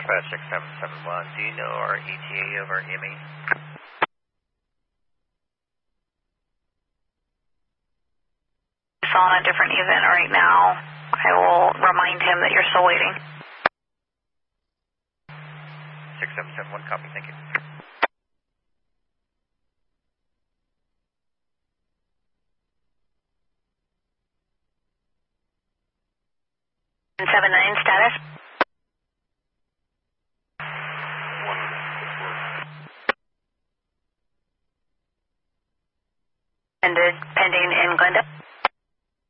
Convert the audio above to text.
Dispatch 6771, do you know our ETA over ME? He's on a different event right now. I will remind him that you're still waiting. 6771, copy, thank you. And 79 status? Ended pending in Glendale.